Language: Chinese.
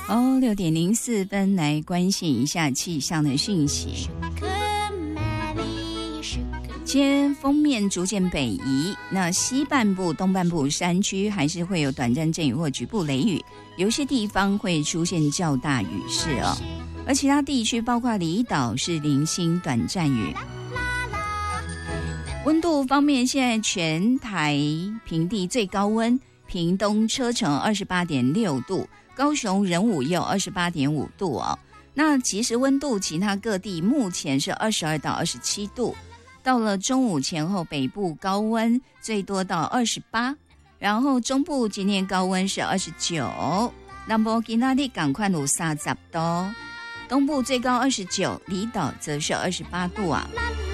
6:04来关心一下气象的讯息。今天锋面逐渐北移，那西半部、东半部山区还是会有短暂阵雨或局部雷雨，有些地方会出现较大雨势哦。而其他地区包括离岛是零星短暂雨。温度方面，现在全台平地最高温，屏东车城28.6度，高雄仁武也有28.5度哦。那即时温度，其他各地目前是22到27度。到了中午前后，北部高温最多到28，然后中部今天高温是29，南部今天的赶快有30度，东部最高29，离岛则是28度啊。